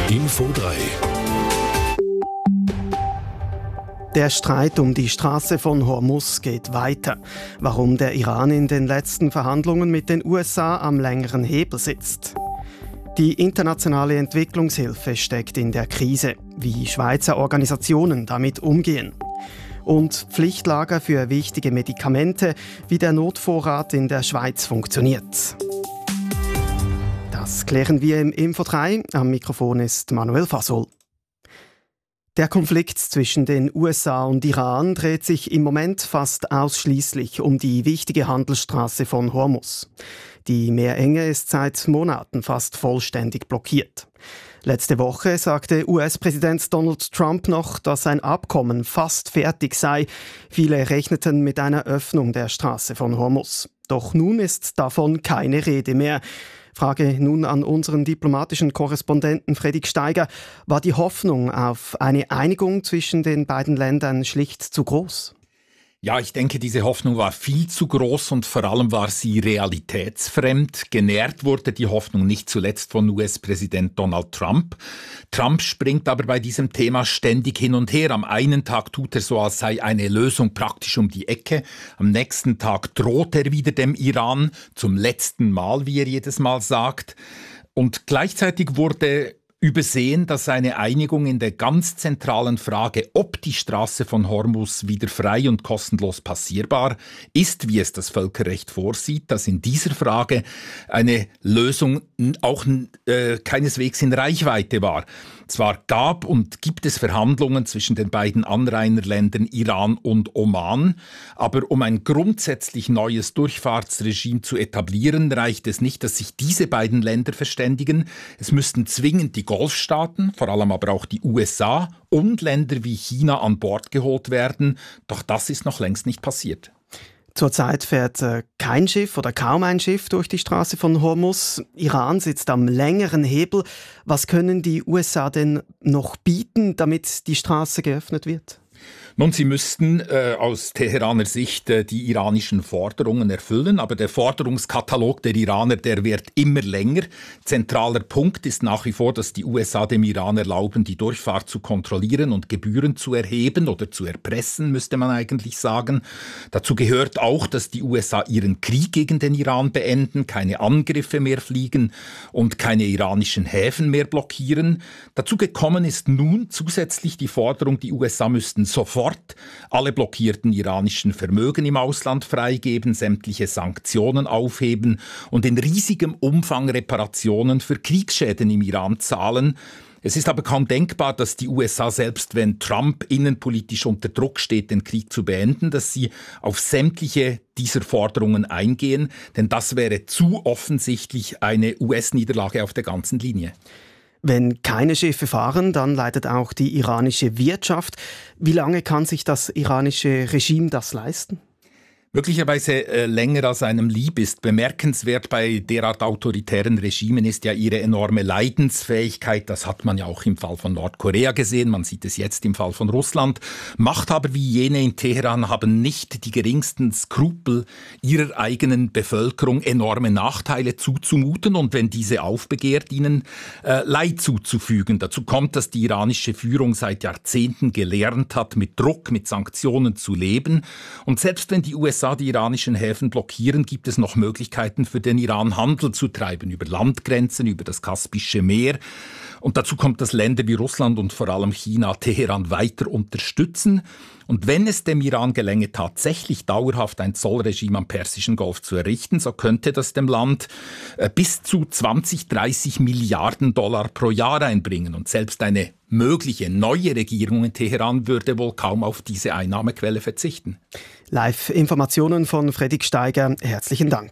Info 3. Der Streit um die Straße von Hormuz geht weiter. Warum der Iran in den letzten Verhandlungen mit den USA am längeren Hebel sitzt. Die internationale Entwicklungshilfe steckt in der Krise. Wie Schweizer Organisationen damit umgehen. Und Pflichtlager für wichtige Medikamente, wie der Notvorrat in der Schweiz funktioniert. Das klären wir im Info 3. Am Mikrofon ist Manuel Fasol. Der Konflikt zwischen den USA und Iran dreht sich im Moment fast ausschließlich um die wichtige Handelsstraße von Hormuz. Die Meerenge ist seit Monaten fast vollständig blockiert. Letzte Woche sagte US-Präsident Donald Trump noch, dass ein Abkommen fast fertig sei. Viele rechneten mit einer Öffnung der Straße von Hormuz. Doch nun ist davon keine Rede mehr. Frage nun an unseren diplomatischen Korrespondenten Fredrik Steiger. War die Hoffnung auf eine Einigung zwischen den beiden Ländern schlicht zu groß? Ja, ich denke, diese Hoffnung war viel zu groß und vor allem war sie realitätsfremd. Genährt wurde die Hoffnung nicht zuletzt von US-Präsident Donald Trump. Trump springt aber bei diesem Thema ständig hin und her. Am einen Tag tut er so, als sei eine Lösung praktisch um die Ecke. Am nächsten Tag droht er wieder dem Iran, zum letzten Mal, wie er jedes Mal sagt. Und gleichzeitig wurde übersehen, dass eine Einigung in der ganz zentralen Frage, ob die Straße von Hormuz wieder frei und kostenlos passierbar ist, wie es das Völkerrecht vorsieht, dass in dieser Frage eine Lösung auch keineswegs in Reichweite war. Zwar gab und gibt es Verhandlungen zwischen den beiden Anrainerländern Iran und Oman, aber um ein grundsätzlich neues Durchfahrtsregime zu etablieren, reicht es nicht, dass sich diese beiden Länder verständigen. Es müssten zwingend die Golfstaaten, vor allem aber auch die USA und Länder wie China an Bord geholt werden. Doch das ist noch längst nicht passiert. Zurzeit fährt kein Schiff oder kaum ein Schiff durch die Straße von Hormuz. Iran sitzt am längeren Hebel. Was können die USA denn noch bieten, damit die Straße geöffnet wird? Nun, sie müssten aus Teheraner Sicht die iranischen Forderungen erfüllen, aber der Forderungskatalog der Iraner, der wird immer länger. Zentraler Punkt ist nach wie vor, dass die USA dem Iran erlauben, die Durchfahrt zu kontrollieren und Gebühren zu erheben oder zu erpressen, müsste man eigentlich sagen. Dazu gehört auch, dass die USA ihren Krieg gegen den Iran beenden, keine Angriffe mehr fliegen und keine iranischen Häfen mehr blockieren. Dazu gekommen ist nun zusätzlich die Forderung, die USA müssten sofort alle blockierten iranischen Vermögen im Ausland freigeben, sämtliche Sanktionen aufheben und in riesigem Umfang Reparationen für Kriegsschäden im Iran zahlen. Es ist aber kaum denkbar, dass die USA, selbst wenn Trump innenpolitisch unter Druck steht, den Krieg zu beenden, dass sie auf sämtliche dieser Forderungen eingehen, denn das wäre zu offensichtlich eine US-Niederlage auf der ganzen Linie. Wenn keine Schiffe fahren, dann leidet auch die iranische Wirtschaft. Wie lange kann sich das iranische Regime das leisten? Möglicherweise länger als einem lieb ist. Bemerkenswert bei derart autoritären Regimen ist ja ihre enorme Leidensfähigkeit. Das hat man ja auch im Fall von Nordkorea gesehen. Man sieht es jetzt im Fall von Russland. Machthaber wie jene in Teheran haben nicht die geringsten Skrupel, ihrer eigenen Bevölkerung enorme Nachteile zuzumuten und wenn diese aufbegehrt, ihnen Leid zuzufügen. Dazu kommt, dass die iranische Führung seit Jahrzehnten gelernt hat, mit Druck, mit Sanktionen zu leben. Und selbst wenn die USA die iranischen Häfen blockieren, gibt es noch Möglichkeiten für den Iran Handel zu treiben, über Landgrenzen, über das Kaspische Meer. Und dazu kommt, dass Länder wie Russland und vor allem China Teheran weiter unterstützen. Und wenn es dem Iran gelänge, tatsächlich dauerhaft ein Zollregime am Persischen Golf zu errichten, so könnte das dem Land bis zu 20-30 Milliarden Dollar pro Jahr einbringen. Und selbst eine mögliche neue Regierung in Teheran würde wohl kaum auf diese Einnahmequelle verzichten. Live-Informationen von Fredrik Steiger. Herzlichen Dank.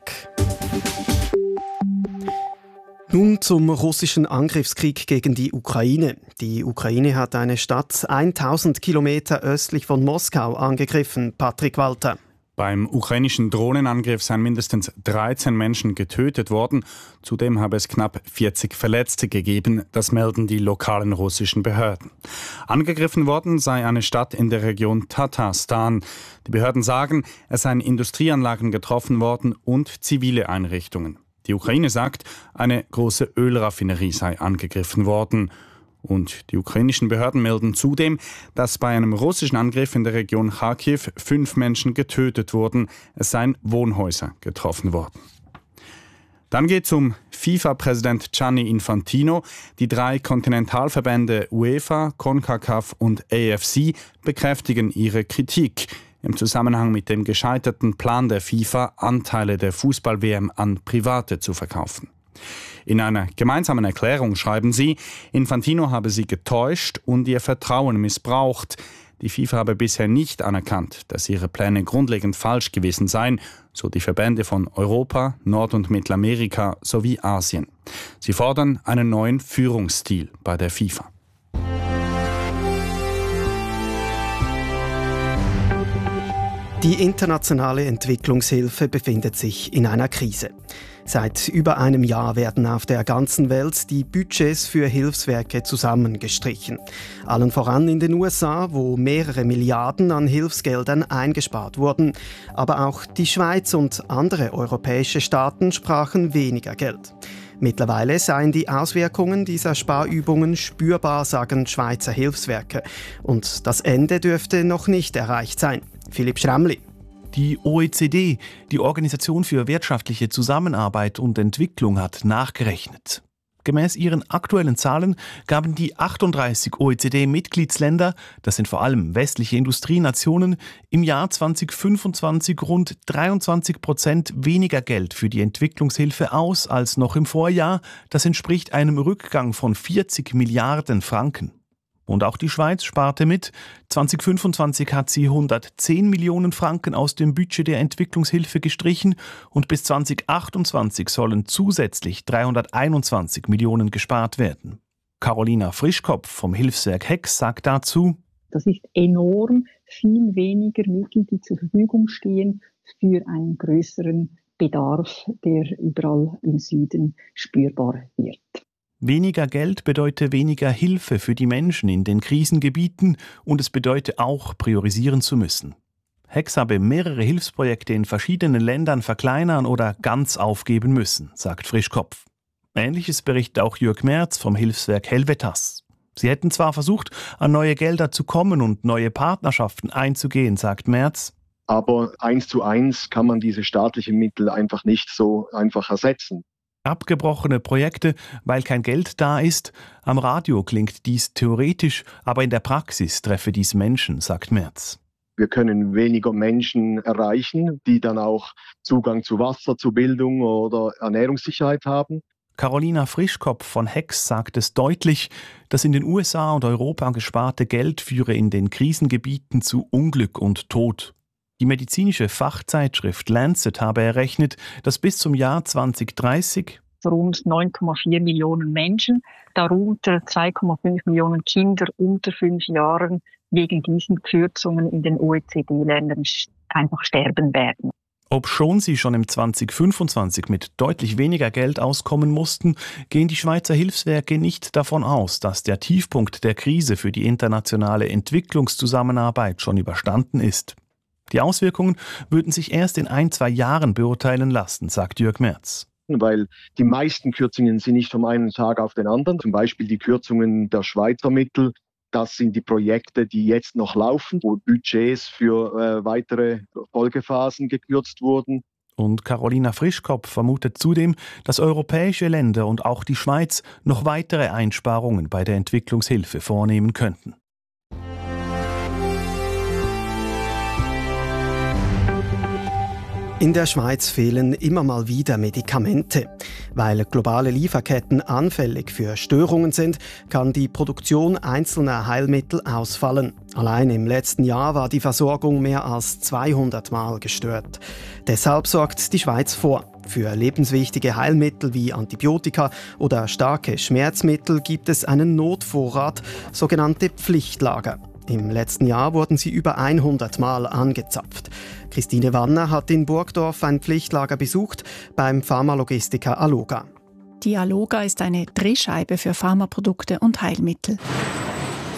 Nun zum russischen Angriffskrieg gegen die Ukraine. Die Ukraine hat eine Stadt 1000 Kilometer östlich von Moskau angegriffen. Patrick Walter. Beim ukrainischen Drohnenangriff seien mindestens 13 Menschen getötet worden. Zudem habe es knapp 40 Verletzte gegeben. Das melden die lokalen russischen Behörden. Angegriffen worden sei eine Stadt in der Region Tatarstan. Die Behörden sagen, es seien Industrieanlagen getroffen worden und zivile Einrichtungen. Die Ukraine sagt, eine große Ölraffinerie sei angegriffen worden. Und die ukrainischen Behörden melden zudem, dass bei einem russischen Angriff in der Region Kharkiv 5 Menschen getötet wurden. Es seien Wohnhäuser getroffen worden. Dann geht es um FIFA-Präsident Gianni Infantino. Die 3 Kontinentalverbände UEFA, CONCACAF und AFC bekräftigen ihre Kritik im Zusammenhang mit dem gescheiterten Plan der FIFA, Anteile der Fußball-WM an Private zu verkaufen. In einer gemeinsamen Erklärung schreiben sie, Infantino habe sie getäuscht und ihr Vertrauen missbraucht. Die FIFA habe bisher nicht anerkannt, dass ihre Pläne grundlegend falsch gewesen seien, so die Verbände von Europa, Nord- und Mittelamerika sowie Asien. Sie fordern einen neuen Führungsstil bei der FIFA. Die internationale Entwicklungshilfe befindet sich in einer Krise. Seit über einem Jahr werden auf der ganzen Welt die Budgets für Hilfswerke zusammengestrichen. Allen voran in den USA, wo mehrere Milliarden an Hilfsgeldern eingespart wurden. Aber auch die Schweiz und andere europäische Staaten sprachen weniger Geld. Mittlerweile seien die Auswirkungen dieser Sparübungen spürbar, sagen Schweizer Hilfswerke. Und das Ende dürfte noch nicht erreicht sein. Philipp Schrämli. Die OECD, die Organisation für wirtschaftliche Zusammenarbeit und Entwicklung, hat nachgerechnet. Gemäß ihren aktuellen Zahlen gaben die 38 OECD-Mitgliedsländer, das sind vor allem westliche Industrienationen, im Jahr 2025 rund 23% weniger Geld für die Entwicklungshilfe aus als noch im Vorjahr. Das entspricht einem Rückgang von 40 Milliarden Franken. Und auch die Schweiz sparte mit. 2025 hat sie 110 Millionen Franken aus dem Budget der Entwicklungshilfe gestrichen und bis 2028 sollen zusätzlich 321 Millionen gespart werden. Carolina Frischkopf vom Hilfswerk HEX sagt dazu: Das ist enorm viel weniger Mittel, die zur Verfügung stehen für einen größeren Bedarf, der überall im Süden spürbar wird. Weniger Geld bedeutet weniger Hilfe für die Menschen in den Krisengebieten und es bedeutet auch, priorisieren zu müssen. HEX habe mehrere Hilfsprojekte in verschiedenen Ländern verkleinern oder ganz aufgeben müssen, sagt Frischkopf. Ähnliches berichtet auch Jörg Merz vom Hilfswerk Helvetas. Sie hätten zwar versucht, an neue Gelder zu kommen und neue Partnerschaften einzugehen, sagt Merz. Aber 1:1 kann man diese staatlichen Mittel einfach nicht so einfach ersetzen. Abgebrochene Projekte, weil kein Geld da ist. Am Radio klingt dies theoretisch, aber in der Praxis treffe dies Menschen, sagt Merz. Wir können weniger Menschen erreichen, die dann auch Zugang zu Wasser, zu Bildung oder Ernährungssicherheit haben. Carolina Frischkopf von HEX sagt es deutlich, das in den USA und Europa gesparte Geld führe in den Krisengebieten zu Unglück und Tod. Die medizinische Fachzeitschrift Lancet habe errechnet, dass bis zum Jahr 2030 rund 9,4 Millionen Menschen, darunter 2,5 Millionen Kinder unter 5 Jahren, wegen diesen Kürzungen in den OECD-Ländern einfach sterben werden. Obschon sie schon im 2025 mit deutlich weniger Geld auskommen mussten, gehen die Schweizer Hilfswerke nicht davon aus, dass der Tiefpunkt der Krise für die internationale Entwicklungszusammenarbeit schon überstanden ist. Die Auswirkungen würden sich erst in 1-2 Jahren beurteilen lassen, sagt Jörg Merz. Weil die meisten Kürzungen sind nicht vom einen Tag auf den anderen. Zum Beispiel die Kürzungen der Schweizer Mittel. Das sind die Projekte, die jetzt noch laufen, wo Budgets für weitere Folgephasen gekürzt wurden. Und Carolina Frischkopf vermutet zudem, dass europäische Länder und auch die Schweiz noch weitere Einsparungen bei der Entwicklungshilfe vornehmen könnten. In der Schweiz fehlen immer mal wieder Medikamente. Weil globale Lieferketten anfällig für Störungen sind, kann die Produktion einzelner Heilmittel ausfallen. Allein im letzten Jahr war die Versorgung mehr als 200 Mal gestört. Deshalb sorgt die Schweiz vor. Für lebenswichtige Heilmittel wie Antibiotika oder starke Schmerzmittel gibt es einen Notvorrat, sogenannte Pflichtlager. Im letzten Jahr wurden sie über 100 Mal angezapft. Christine Wanner hat in Burgdorf ein Pflichtlager besucht beim Pharmalogistiker Alloga. Die Alloga ist eine Drehscheibe für Pharmaprodukte und Heilmittel.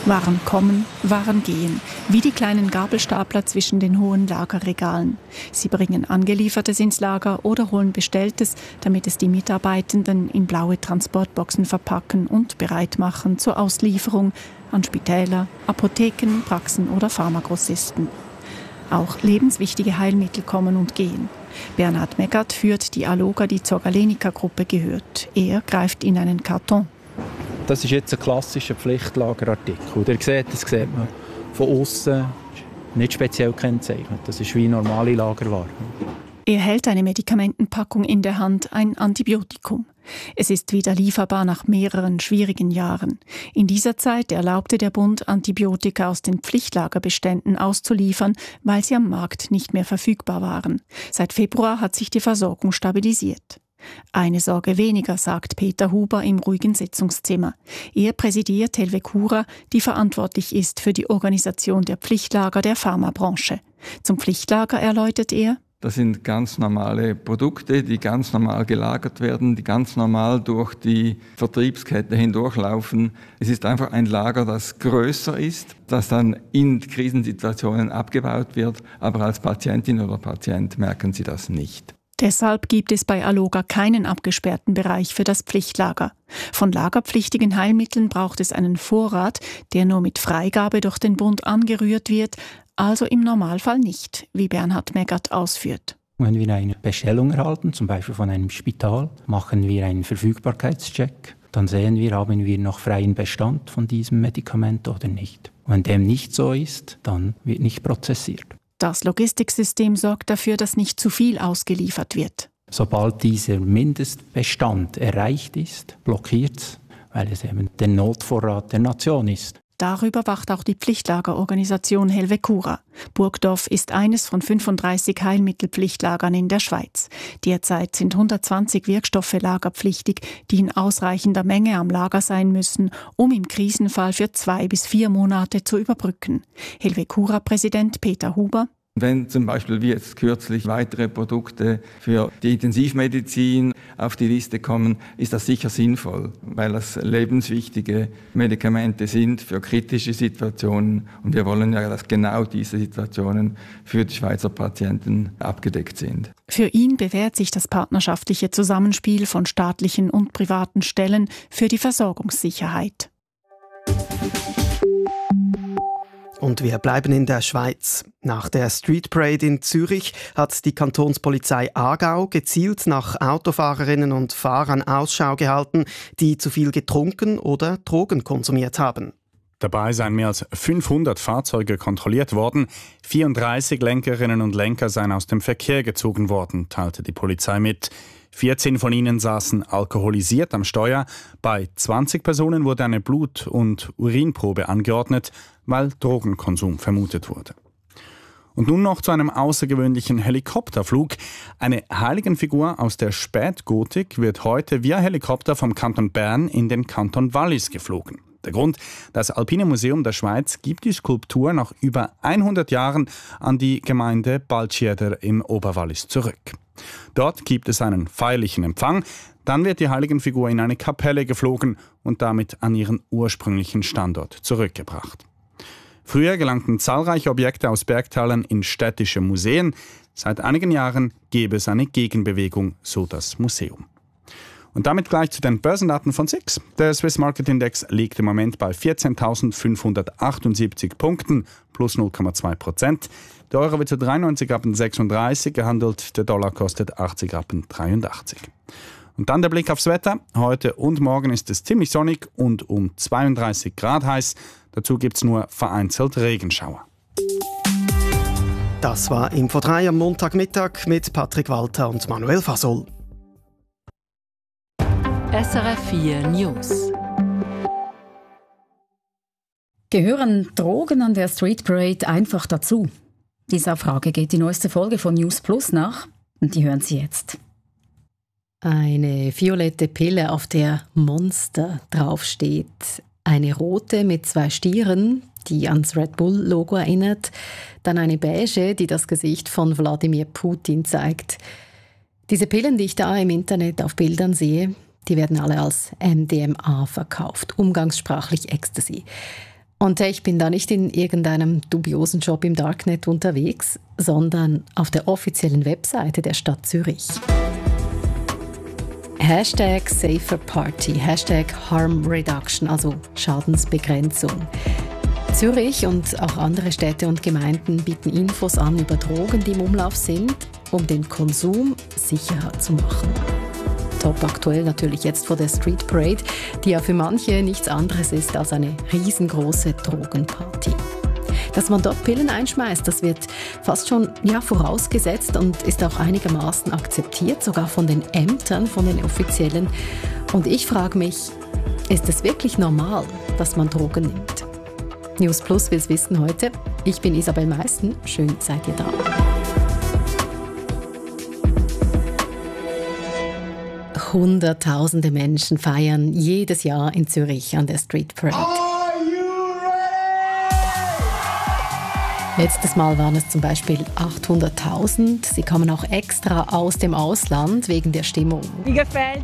Waren kommen, Waren gehen, wie die kleinen Gabelstapler zwischen den hohen Lagerregalen. Sie bringen Angeliefertes ins Lager oder holen Bestelltes, damit es die Mitarbeitenden in blaue Transportboxen verpacken und bereit machen zur Auslieferung an Spitäler, Apotheken, Praxen oder Pharmagrossisten. Auch lebenswichtige Heilmittel kommen und gehen. Bernhard Meggert führt die Alloga, die zur Galenica-Gruppe gehört. Er greift in einen Karton. Das ist jetzt ein klassischer Pflichtlagerartikel. Ihr seht, das sieht man von außen nicht speziell kennzeichnet. Das ist wie normale Lagerware. Er hält eine Medikamentenpackung in der Hand, ein Antibiotikum. Es ist wieder lieferbar nach mehreren schwierigen Jahren. In dieser Zeit erlaubte der Bund, Antibiotika aus den Pflichtlagerbeständen auszuliefern, weil sie am Markt nicht mehr verfügbar waren. Seit Februar hat sich die Versorgung stabilisiert. Eine Sorge weniger, sagt Peter Huber im ruhigen Sitzungszimmer. Er präsidiert Helvecura, die verantwortlich ist für die Organisation der Pflichtlager der Pharmabranche. Zum Pflichtlager erläutert er: Das sind ganz normale Produkte, die ganz normal gelagert werden, die ganz normal durch die Vertriebskette hindurchlaufen. Es ist einfach ein Lager, das größer ist, das dann in Krisensituationen abgebaut wird, aber als Patientin oder Patient merken Sie das nicht. Deshalb gibt es bei Alloga keinen abgesperrten Bereich für das Pflichtlager. Von lagerpflichtigen Heilmitteln braucht es einen Vorrat, der nur mit Freigabe durch den Bund angerührt wird, also im Normalfall nicht, wie Bernhard Meggert ausführt. Wenn wir eine Bestellung erhalten, zum Beispiel von einem Spital, machen wir einen Verfügbarkeitscheck. Dann sehen wir, haben wir noch freien Bestand von diesem Medikament oder nicht. Wenn dem nicht so ist, dann wird nicht prozessiert. Das Logistiksystem sorgt dafür, dass nicht zu viel ausgeliefert wird. Sobald dieser Mindestbestand erreicht ist, blockiert es, weil es eben der Notvorrat der Nation ist. Darüber wacht auch die Pflichtlagerorganisation Helvecura. Burgdorf ist eines von 35 Heilmittelpflichtlagern in der Schweiz. Derzeit sind 120 Wirkstoffe lagerpflichtig, die in ausreichender Menge am Lager sein müssen, um im Krisenfall für 2 bis 4 Monate zu überbrücken. Helvecura-Präsident Peter Huber: Wenn zum Beispiel wie jetzt kürzlich weitere Produkte für die Intensivmedizin auf die Liste kommen, ist das sicher sinnvoll, weil das lebenswichtige Medikamente sind für kritische Situationen. Und wir wollen ja, dass genau diese Situationen für die Schweizer Patienten abgedeckt sind. Für ihn bewährt sich das partnerschaftliche Zusammenspiel von staatlichen und privaten Stellen für die Versorgungssicherheit. Und wir bleiben in der Schweiz. Nach der Street Parade in Zürich hat die Kantonspolizei Aargau gezielt nach Autofahrerinnen und Fahrern Ausschau gehalten, die zu viel getrunken oder Drogen konsumiert haben. Dabei seien mehr als 500 Fahrzeuge kontrolliert worden. 34 Lenkerinnen und Lenker seien aus dem Verkehr gezogen worden, teilte die Polizei mit. 14 von ihnen saßen alkoholisiert am Steuer. Bei 20 Personen wurde eine Blut- und Urinprobe angeordnet, weil Drogenkonsum vermutet wurde. Und nun noch zu einem außergewöhnlichen Helikopterflug. Eine Heiligenfigur aus der Spätgotik wird heute via Helikopter vom Kanton Bern in den Kanton Wallis geflogen. Der Grund: Das Alpine Museum der Schweiz gibt die Skulptur nach über 100 Jahren an die Gemeinde Baltschierder im Oberwallis zurück. Dort gibt es einen feierlichen Empfang, dann wird die Heiligenfigur in eine Kapelle geflogen und damit an ihren ursprünglichen Standort zurückgebracht. Früher gelangten zahlreiche Objekte aus Bergtälern in städtische Museen. Seit einigen Jahren gäbe es eine Gegenbewegung, so das Museum. Und damit gleich zu den Börsendaten von SIX. Der Swiss Market Index liegt im Moment bei 14.578 Punkten, plus 0,2%. Der Euro wird zu 93,36 gehandelt, der Dollar kostet 80,83. Und dann der Blick aufs Wetter. Heute und morgen ist es ziemlich sonnig und um 32 Grad heiß. Dazu gibt es nur vereinzelt Regenschauer. Das war Info 3 am Montagmittag mit Patrick Walter und Manuel Fasol. SRF 4 News. Gehören Drogen an der Street Parade einfach dazu? Dieser Frage geht die neueste Folge von News Plus nach und die hören Sie jetzt. Eine violette Pille, auf der Monster draufsteht. Eine rote mit 2 Stieren, die ans Red Bull-Logo erinnert. Dann eine beige, die das Gesicht von Wladimir Putin zeigt. Diese Pillen, die ich da im Internet auf Bildern sehe, die werden alle als MDMA verkauft, umgangssprachlich Ecstasy. Und ich bin da nicht in irgendeinem dubiosen Job im Darknet unterwegs, sondern auf der offiziellen Webseite der Stadt Zürich. #SaferParty, #HarmReduction, also Schadensbegrenzung. Zürich und auch andere Städte und Gemeinden bieten Infos an über Drogen, die im Umlauf sind, um den Konsum sicherer zu machen. Top aktuell natürlich jetzt vor der Street Parade, die ja für manche nichts anderes ist als eine riesengroße Drogenparty. Dass man dort Pillen einschmeißt, das wird fast schon vorausgesetzt und ist auch einigermaßen akzeptiert, sogar von den Ämtern, von den Offiziellen. Und ich frage mich, ist es wirklich normal, dass man Drogen nimmt? News Plus will es wissen heute. Ich bin Isabel Meissen. Schön seid ihr da. Hunderttausende Menschen feiern jedes Jahr in Zürich an der Street Parade. Letztes Mal waren es zum Beispiel 800.000. Sie kommen auch extra aus dem Ausland wegen der Stimmung. Mir gefällt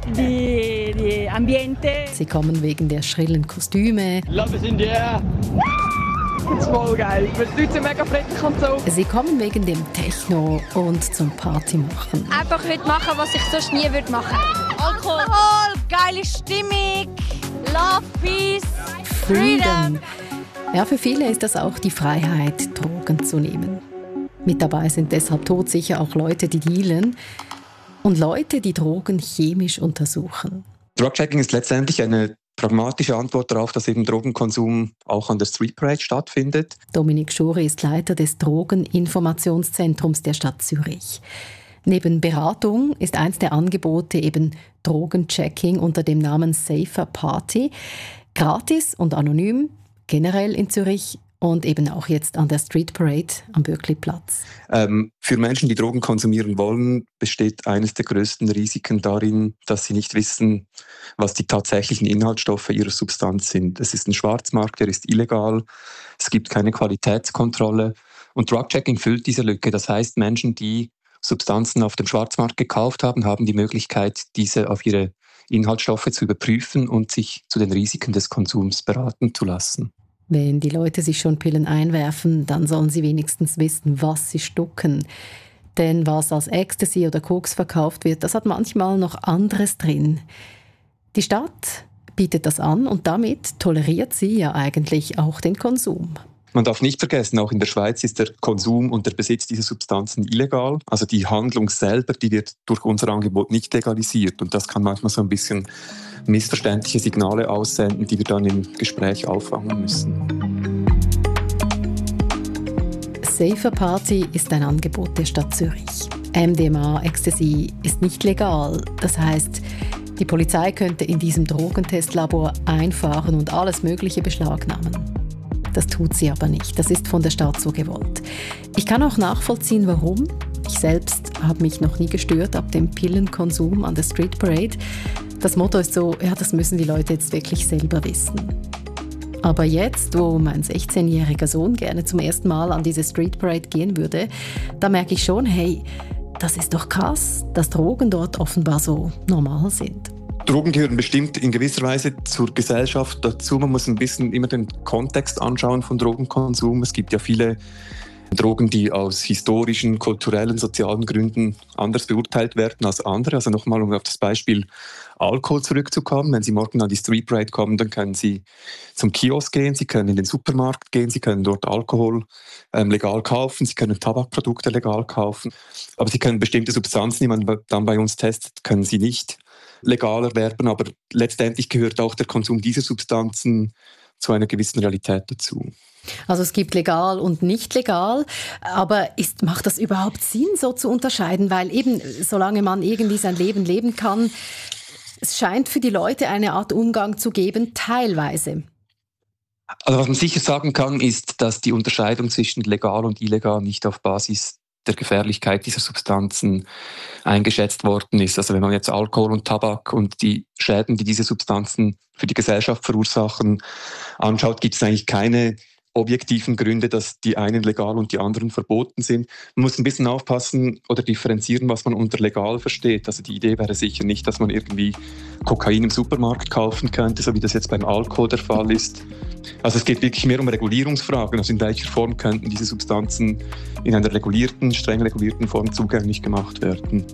die Ambiente. Sie kommen wegen der schrillen Kostüme. Love is in the air. Das ist voll geil, weil die Leute sind mega freundlich und so. Sie kommen wegen dem Techno und zum Party machen. Einfach heute machen, was ich sonst nie machen würde. Alkohol, geile Stimmung, Love, Peace, Freedom. Ja, für viele ist das auch die Freiheit, Drogen zu nehmen. Mit dabei sind deshalb todsicher auch Leute, die dealen und Leute, die Drogen chemisch untersuchen. Drug-Checking ist letztendlich eine pragmatische Antwort darauf, dass eben Drogenkonsum auch an der Street Parade stattfindet. Dominik Schuri ist Leiter des Drogeninformationszentrums der Stadt Zürich. Neben Beratung ist eins der Angebote eben Drogenchecking unter dem Namen SaferParty. Gratis und anonym, generell in Zürich und eben auch jetzt an der Street Parade am Bürkliplatz. Für Menschen, die Drogen konsumieren wollen, besteht eines der größten Risiken darin, dass sie nicht wissen, was die tatsächlichen Inhaltsstoffe ihrer Substanz sind. Es ist ein Schwarzmarkt, der ist illegal, es gibt keine Qualitätskontrolle und Drug-Checking füllt diese Lücke. Das heißt, Menschen, die Substanzen auf dem Schwarzmarkt gekauft haben, haben die Möglichkeit, diese auf ihre Inhaltsstoffe zu überprüfen und sich zu den Risiken des Konsums beraten zu lassen. Wenn die Leute sich schon Pillen einwerfen, dann sollen sie wenigstens wissen, was sie stucken. Denn was als Ecstasy oder Koks verkauft wird, das hat manchmal noch anderes drin. Die Stadt bietet das an und damit toleriert sie ja eigentlich auch den Konsum. Man darf nicht vergessen, auch in der Schweiz ist der Konsum und der Besitz dieser Substanzen illegal. Also die Handlung selber, die wird durch unser Angebot nicht legalisiert. Und das kann manchmal so ein bisschen missverständliche Signale aussenden, die wir dann im Gespräch auffangen müssen. SaferParty ist ein Angebot der Stadt Zürich. MDMA, Ecstasy ist nicht legal. Das heißt, die Polizei könnte in diesem Drogentestlabor einfahren und alles Mögliche beschlagnahmen. Das tut sie aber nicht. Das ist von der Stadt so gewollt. Ich kann auch nachvollziehen, warum. Ich selbst habe mich noch nie gestört ab dem Pillenkonsum an der Street Parade. Das Motto ist so, ja, das müssen die Leute jetzt wirklich selber wissen. Aber jetzt, wo mein 16-jähriger Sohn gerne zum ersten Mal an diese Street Parade gehen würde, da merke ich schon, hey, das ist doch krass, dass Drogen dort offenbar so normal sind. Drogen gehören bestimmt in gewisser Weise zur Gesellschaft dazu. Man muss ein bisschen immer den Kontext anschauen von Drogenkonsum. Es gibt ja viele Drogen, die aus historischen, kulturellen, sozialen Gründen anders beurteilt werden als andere. Also nochmal, um auf das Beispiel Alkohol zurückzukommen. Wenn Sie morgen an die Street Parade kommen, dann können Sie zum Kiosk gehen, Sie können in den Supermarkt gehen, Sie können dort Alkohol legal kaufen, Sie können Tabakprodukte legal kaufen. Aber Sie können bestimmte Substanzen, die man dann bei uns testet, können Sie nicht legal erwerben. Aber letztendlich gehört auch der Konsum dieser Substanzen zu einer gewissen Realität dazu. Also es gibt legal und nicht legal, aber macht das überhaupt Sinn, so zu unterscheiden? Weil eben, solange man irgendwie sein Leben leben kann, es scheint für die Leute eine Art Umgang zu geben, teilweise. Also was man sicher sagen kann, ist, dass die Unterscheidung zwischen legal und illegal nicht auf Basis der Gefährlichkeit dieser Substanzen eingeschätzt worden ist. Also wenn man jetzt Alkohol und Tabak und die Schäden, die diese Substanzen für die Gesellschaft verursachen, anschaut, gibt es eigentlich keine objektiven Gründe, dass die einen legal und die anderen verboten sind. Man muss ein bisschen aufpassen oder differenzieren, was man unter legal versteht. Also die Idee wäre sicher nicht, dass man irgendwie Kokain im Supermarkt kaufen könnte, so wie das jetzt beim Alkohol der Fall ist. Also es geht wirklich mehr um Regulierungsfragen. Also in welcher Form könnten diese Substanzen in einer streng regulierten Form zugänglich gemacht werden?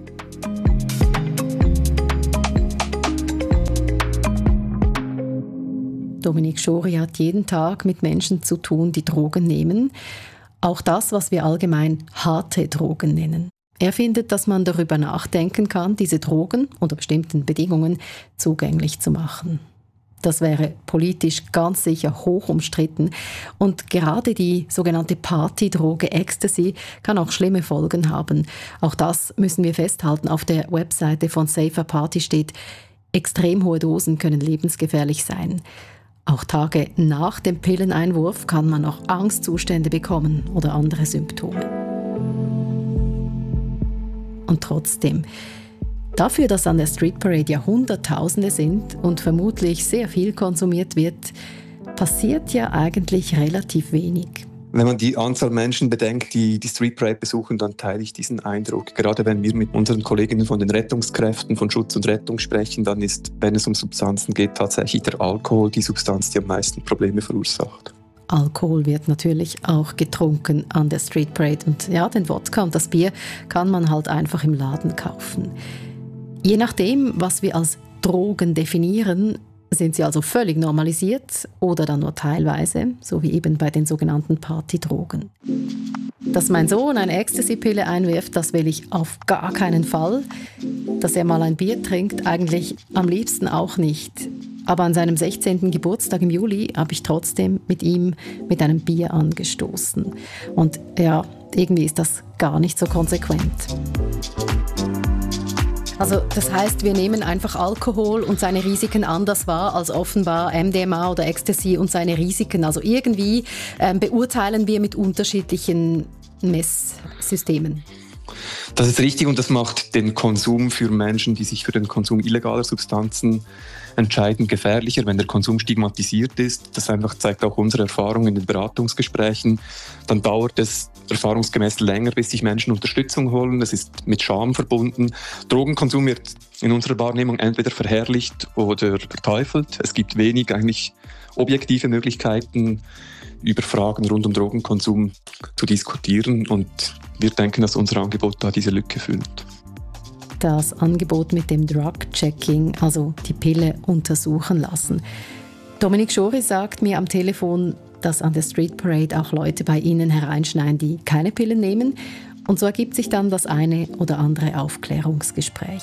Dominique Schory hat jeden Tag mit Menschen zu tun, die Drogen nehmen. Auch das, was wir allgemein harte Drogen nennen. Er findet, dass man darüber nachdenken kann, diese Drogen unter bestimmten Bedingungen zugänglich zu machen. Das wäre politisch ganz sicher hoch umstritten. Und gerade die sogenannte Partydroge Ecstasy kann auch schlimme Folgen haben. Auch das müssen wir festhalten. Auf der Webseite von Safer Party steht, extrem hohe Dosen können lebensgefährlich sein. Auch Tage nach dem Pilleneinwurf kann man noch Angstzustände bekommen oder andere Symptome. Und trotzdem, dafür, dass an der Street Parade ja Hunderttausende sind und vermutlich sehr viel konsumiert wird, passiert ja eigentlich relativ wenig. Wenn man die Anzahl Menschen bedenkt, die die Street Parade besuchen, dann teile ich diesen Eindruck. Gerade wenn wir mit unseren Kolleginnen von den Rettungskräften, von Schutz und Rettung sprechen, dann ist, wenn es um Substanzen geht, tatsächlich der Alkohol die Substanz, die am meisten Probleme verursacht. Alkohol wird natürlich auch getrunken an der Street Parade. Und ja, den Wodka und das Bier kann man halt einfach im Laden kaufen. Je nachdem, was wir als Drogen definieren, sind sie also völlig normalisiert oder dann nur teilweise, so wie eben bei den sogenannten Partydrogen. Dass mein Sohn eine Ecstasy-Pille einwirft, das will ich auf gar keinen Fall. Dass er mal ein Bier trinkt, eigentlich am liebsten auch nicht. Aber an seinem 16. Geburtstag im Juli habe ich trotzdem mit ihm mit einem Bier angestoßen. Und ja, irgendwie ist das gar nicht so konsequent. Also das heißt, wir nehmen einfach Alkohol und seine Risiken anders wahr als offenbar MDMA oder Ecstasy und seine Risiken. Also irgendwie beurteilen wir mit unterschiedlichen Messsystemen. Das ist richtig und das macht den Konsum für Menschen, die sich für den Konsum illegaler Substanzen entscheiden, gefährlicher, wenn der Konsum stigmatisiert ist. Das einfach zeigt auch unsere Erfahrung in den Beratungsgesprächen. Dann dauert es erfahrungsgemäß länger, bis sich Menschen Unterstützung holen. Das ist mit Scham verbunden. Drogenkonsum wird in unserer Wahrnehmung entweder verherrlicht oder verteufelt. Es gibt wenig eigentlich objektive Möglichkeiten, über Fragen rund um Drogenkonsum zu diskutieren. Und wir denken, dass unser Angebot da diese Lücke füllt. Das Angebot mit dem Drug-Checking, also die Pille untersuchen lassen. Dominique Schory sagt mir am Telefon, dass an der Street Parade auch Leute bei ihnen hereinschneien, die keine Pillen nehmen. Und so ergibt sich dann das eine oder andere Aufklärungsgespräch.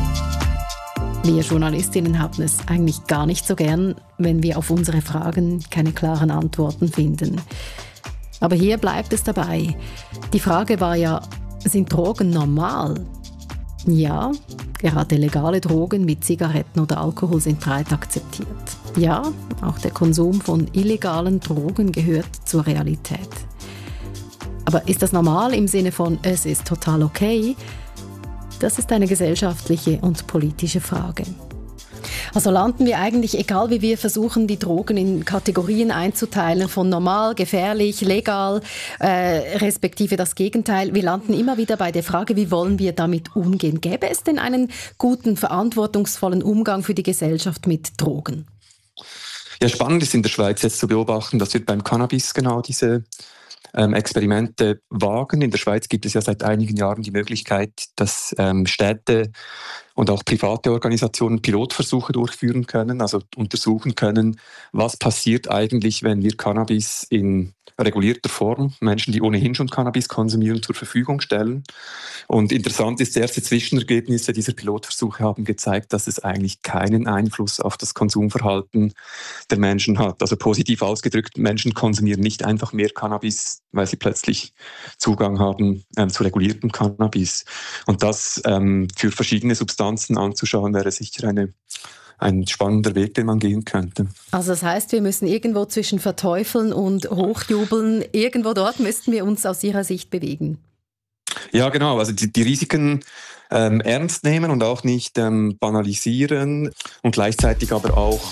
Wir Journalistinnen haben es eigentlich gar nicht so gern, wenn wir auf unsere Fragen keine klaren Antworten finden. Aber hier bleibt es dabei. Die Frage war ja, sind Drogen normal? Ja, gerade legale Drogen wie Zigaretten oder Alkohol sind breit akzeptiert. Ja, auch der Konsum von illegalen Drogen gehört zur Realität. Aber ist das normal im Sinne von, es ist total okay? Das ist eine gesellschaftliche und politische Frage. Also landen wir eigentlich, egal wie wir versuchen, die Drogen in Kategorien einzuteilen, von normal, gefährlich, legal, respektive das Gegenteil. Wir landen immer wieder bei der Frage, wie wollen wir damit umgehen? Gäbe es denn einen guten, verantwortungsvollen Umgang für die Gesellschaft mit Drogen? Ja, spannend ist in der Schweiz jetzt zu beobachten, dass wir beim Cannabis genau diese Experimente wagen. In der Schweiz gibt es ja seit einigen Jahren die Möglichkeit, dass Städte und auch private Organisationen Pilotversuche durchführen können, also untersuchen können, was passiert eigentlich, wenn wir Cannabis in regulierter Form Menschen, die ohnehin schon Cannabis konsumieren, zur Verfügung stellen. Und interessant ist, erste Zwischenergebnisse dieser Pilotversuche haben gezeigt, dass es eigentlich keinen Einfluss auf das Konsumverhalten der Menschen hat. Also positiv ausgedrückt, Menschen konsumieren nicht einfach mehr Cannabis, weil sie plötzlich Zugang haben zu reguliertem Cannabis. Und das für verschiedene Substanzen anzuschauen, wäre sicher ein spannender Weg, den man gehen könnte. Also das heißt, wir müssen irgendwo zwischen verteufeln und hochjubeln, irgendwo dort müssten wir uns aus Ihrer Sicht bewegen. Ja, genau. Also die Risiken ernst nehmen und auch nicht banalisieren und gleichzeitig aber auch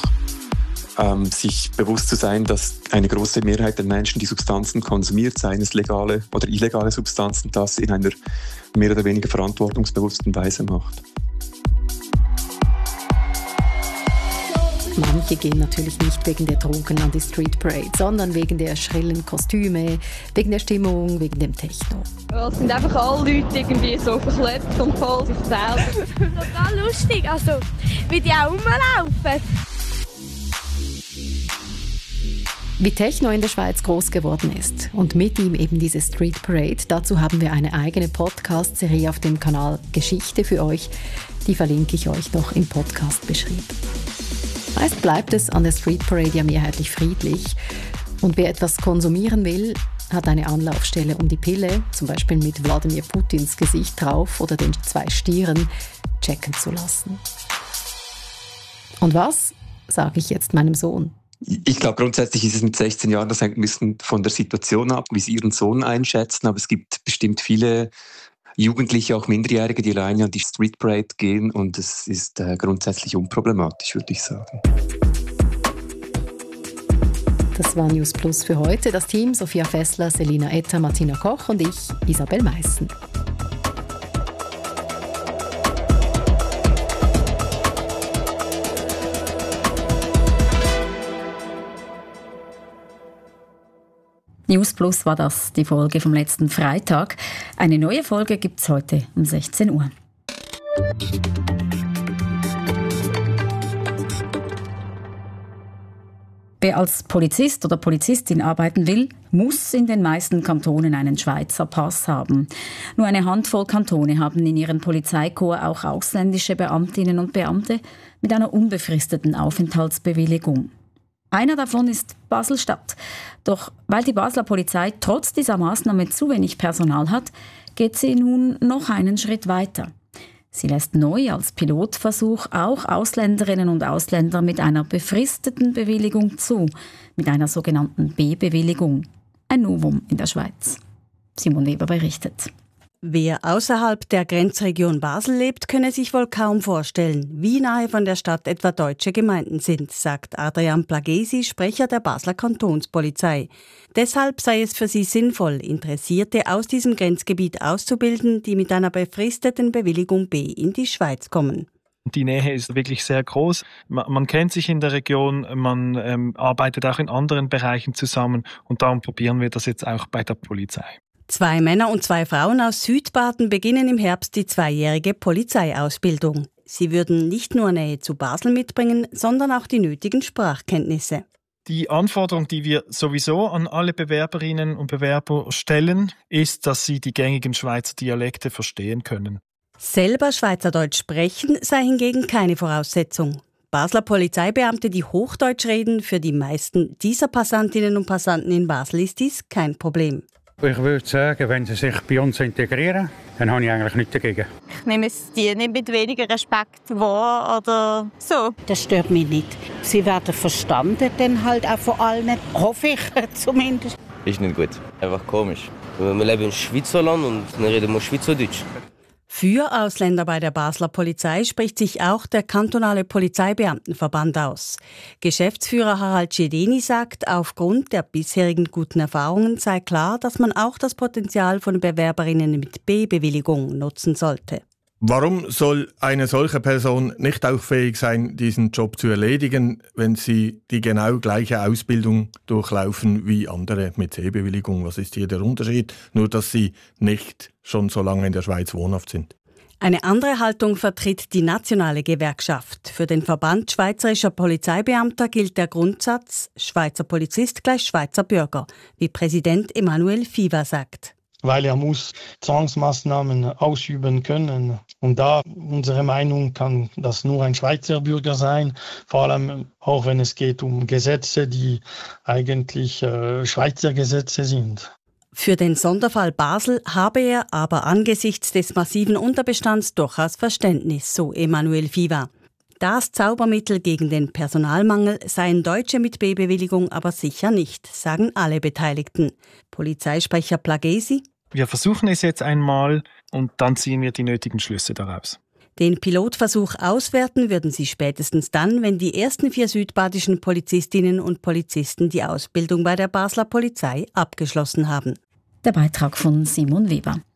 sich bewusst zu sein, dass eine große Mehrheit der Menschen, die Substanzen konsumiert, seien es legale oder illegale Substanzen, das in einer mehr oder weniger verantwortungsbewussten Weise macht. Manche gehen natürlich nicht wegen der Drogen an die Street Parade, sondern wegen der schrillen Kostüme, wegen der Stimmung, wegen dem Techno. Es sind einfach alle Leute irgendwie so verklebt und voll sich selber. Total lustig, also wie die auch rumlaufen. Wie Techno in der Schweiz groß geworden ist und mit ihm eben diese Street Parade, dazu haben wir eine eigene Podcast-Serie auf dem Kanal Geschichte für euch. Die verlinke ich euch noch im Podcast-Beschrieb. Meist bleibt es an der Street Parade ja mehrheitlich friedlich. Und wer etwas konsumieren will, hat eine Anlaufstelle, um die Pille, zum Beispiel mit Wladimir Putins Gesicht drauf oder den 2 Stieren, checken zu lassen. Und was sage ich jetzt meinem Sohn? Ich glaube, grundsätzlich ist es mit 16 Jahren, das hängt ein bisschen von der Situation ab, wie Sie Ihren Sohn einschätzen. Aber es gibt bestimmt viele Jugendliche, auch Minderjährige, die alleine an die Street Parade gehen. Und es ist grundsätzlich unproblematisch, würde ich sagen. Das war News Plus für heute. Das Team Sophia Fessler, Selina Etter, Martina Koch und ich, Isabel Meissen. News Plus war das, die Folge vom letzten Freitag. Eine neue Folge gibt es heute um 16 Uhr. Wer als Polizist oder Polizistin arbeiten will, muss in den meisten Kantonen einen Schweizer Pass haben. Nur eine Handvoll Kantone haben in ihren Polizeikorps auch ausländische Beamtinnen und Beamte mit einer unbefristeten Aufenthaltsbewilligung. Einer davon ist Basel-Stadt. Doch weil die Basler Polizei trotz dieser Maßnahme zu wenig Personal hat, geht sie nun noch einen Schritt weiter. Sie lässt neu als Pilotversuch auch Ausländerinnen und Ausländer mit einer befristeten Bewilligung zu, mit einer sogenannten B-Bewilligung. Ein Novum in der Schweiz. Simon Weber berichtet. Wer außerhalb der Grenzregion Basel lebt, könne sich wohl kaum vorstellen, wie nahe von der Stadt etwa deutsche Gemeinden sind, sagt Adrian Plagesi, Sprecher der Basler Kantonspolizei. Deshalb sei es für sie sinnvoll, Interessierte aus diesem Grenzgebiet auszubilden, die mit einer befristeten Bewilligung B in die Schweiz kommen. Die Nähe ist wirklich sehr groß. Man kennt sich in der Region, man arbeitet auch in anderen Bereichen zusammen und darum probieren wir das jetzt auch bei der Polizei. 2 Männer und 2 Frauen aus Südbaden beginnen im Herbst die 2-jährige Polizeiausbildung. Sie würden nicht nur Nähe zu Basel mitbringen, sondern auch die nötigen Sprachkenntnisse. Die Anforderung, die wir sowieso an alle Bewerberinnen und Bewerber stellen, ist, dass sie die gängigen Schweizer Dialekte verstehen können. Selber Schweizerdeutsch sprechen sei hingegen keine Voraussetzung. Basler Polizeibeamte, die Hochdeutsch reden, für die meisten dieser Passantinnen und Passanten in Basel ist dies kein Problem. Ich würde sagen, wenn sie sich bei uns integrieren, dann habe ich eigentlich nichts dagegen. Ich nehme die nicht mit weniger Respekt wahr oder so. Das stört mich nicht. Sie werden verstanden dann halt auch von allen, hoffe ich zumindest. Ist nicht gut, einfach komisch. Wir leben in Schweizerland und dann reden wir Schweizerdeutsch. Für Ausländer bei der Basler Polizei spricht sich auch der kantonale Polizeibeamtenverband aus. Geschäftsführer Harald Schedeni sagt, aufgrund der bisherigen guten Erfahrungen sei klar, dass man auch das Potenzial von Bewerberinnen mit B-Bewilligung nutzen sollte. Warum soll eine solche Person nicht auch fähig sein, diesen Job zu erledigen, wenn sie die genau gleiche Ausbildung durchlaufen wie andere mit C-Bewilligung? Was ist hier der Unterschied? Nur, dass sie nicht schon so lange in der Schweiz wohnhaft sind. Eine andere Haltung vertritt die nationale Gewerkschaft. Für den Verband Schweizerischer Polizeibeamter gilt der Grundsatz Schweizer Polizist gleich Schweizer Bürger, wie Präsident Emanuel Fiva sagt. Weil er muss Zwangsmaßnahmen ausüben können. Und da, unsere Meinung, kann das nur ein Schweizer Bürger sein, vor allem auch wenn es geht um Gesetze, die eigentlich Schweizer Gesetze sind. Für den Sonderfall Basel habe er aber angesichts des massiven Unterbestands durchaus Verständnis, so Emanuel Fiva. Das Zaubermittel gegen den Personalmangel seien Deutsche mit B-Bewilligung aber sicher nicht, sagen alle Beteiligten. Polizeisprecher Plagesi: Wir versuchen es jetzt einmal und dann ziehen wir die nötigen Schlüsse daraus. Den Pilotversuch auswerten würden sie spätestens dann, wenn die ersten 4 südbadischen Polizistinnen und Polizisten die Ausbildung bei der Basler Polizei abgeschlossen haben. Der Beitrag von Simon Weber.